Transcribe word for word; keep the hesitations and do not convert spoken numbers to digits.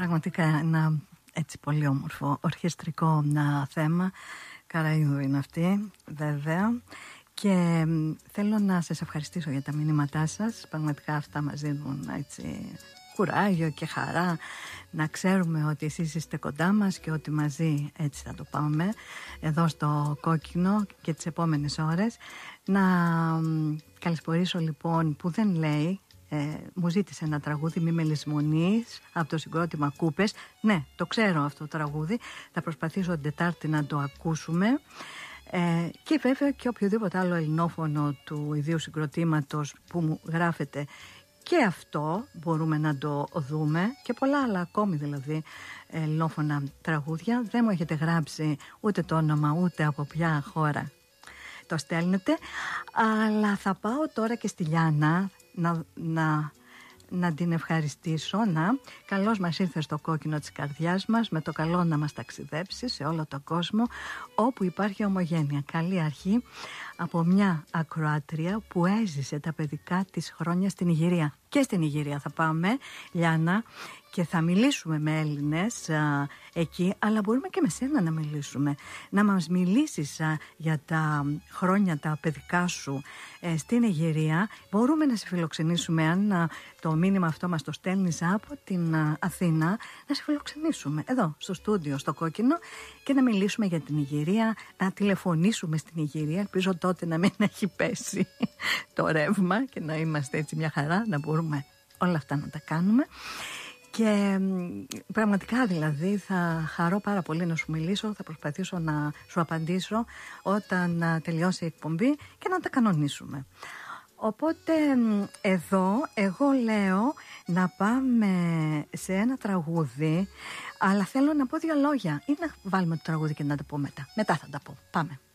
Πραγματικά ένα έτσι πολύ όμορφο ορχιστρικό ένα θέμα. Καραΐδου είναι αυτή, βέβαια. Και θέλω να σας ευχαριστήσω για τα μηνύματά σας. Πραγματικά αυτά μας δίνουν έτσι κουράγιο και χαρά να ξέρουμε ότι εσείς είστε κοντά μας και ότι μαζί έτσι θα το πάμε εδώ στο Κόκκινο και τις επόμενες ώρες. Να καλησπορήσω λοιπόν που δεν λέει. Ε, μου ζήτησε ένα τραγούδι «Μη με λησμονείς» από το συγκρότημα Κούπες. Ναι, το ξέρω αυτό το τραγούδι. Θα προσπαθήσω την Τετάρτη να το ακούσουμε. Ε, και βέβαια και οποιοδήποτε άλλο ελληνόφωνο του ιδίου συγκροτήματος που μου γράφεται, και αυτό μπορούμε να το δούμε, και πολλά άλλα ακόμη δηλαδή ελληνόφωνα τραγούδια. Δεν μου έχετε γράψει ούτε το όνομα ούτε από ποια χώρα το στέλνετε, αλλά θα πάω τώρα και στη Λιάννα να, να, να την ευχαριστήσω. Να, καλώς μας ήρθε στο κόκκινο της καρδιάς μας, με το καλό να μας ταξιδέψει σε όλο τον κόσμο όπου υπάρχει ομογένεια. Καλή αρχή από μια ακροάτρια που έζησε τα παιδικά της χρόνια στην Ιγυρία. Και στην Ιγυρία θα πάμε, Λιάννα, και θα μιλήσουμε με Έλληνες α, εκεί, αλλά μπορούμε και με σένα να μιλήσουμε. Να μας μιλήσεις α, για τα χρόνια τα παιδικά σου ε, στην Ιγυρία. Μπορούμε να σε φιλοξενήσουμε, αν α, το μήνυμα αυτό μας το στέλνεις από την α, Αθήνα, να σε φιλοξενήσουμε εδώ στο στούντιο, στο Κόκκινο, και να μιλήσουμε για την Ιγυρία, να τηλεφωνήσουμε στην Ιγυρία. Ελπίζω τότε να μην έχει πέσει το ρεύμα και να είμαστε έτσι μια χαρά, να μπορούμε όλα αυτά να τα κάνουμε. Και πραγματικά δηλαδή θα χαρώ πάρα πολύ να σου μιλήσω. Θα προσπαθήσω να σου απαντήσω όταν τελειώσει η εκπομπή και να τα κανονίσουμε. Οπότε εδώ εγώ λέω να πάμε σε ένα τραγούδι, αλλά θέλω να πω δύο λόγια ή να βάλουμε το τραγούδι και να τα πω μετά. Μετά θα τα πω. Πάμε.